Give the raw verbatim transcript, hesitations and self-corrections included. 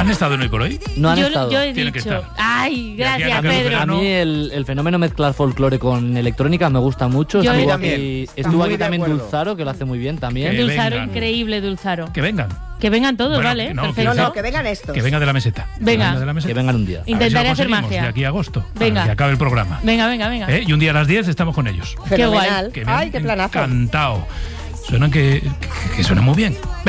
¿Han estado en Hoy por Hoy? No han yo, estado. yo he Tienen que dicho. estar. Ay, De aquí a gracias, que acabe el Pedro. A verano. mí el, el fenómeno mezclar folclore con electrónica me gusta mucho. Yo Estuvo también. aquí, Está estuvo muy aquí de también acuerdo. Dulzaro, que lo hace muy bien también. Que Dulzaro, vengan. increíble, Dulzaro. Que vengan. Que vengan todos, Bueno, ¿vale? que no, Perfecto. No, no, que vengan estos. Que venga de la meseta. Venga. Que de la meseta. Que vengan un día. A ver si lo Intentaré hacer conseguimos magia. De aquí a agosto. Venga. Para que acabe el programa. Venga, venga, venga. ¿Eh? Y un día a las diez estamos con ellos. Fenomenal. Que me Ay, han qué planazo. encantado. Suenan que, que, que suenan muy bien.